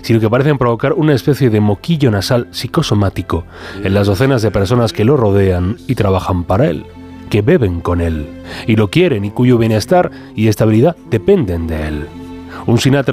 sino que parecen provocar una especie de moquillo nasal psicosomático en las docenas de personas que lo rodean y trabajan para él, que beben con él, y lo quieren y cuyo bienestar y estabilidad dependen de él. Un Sinatra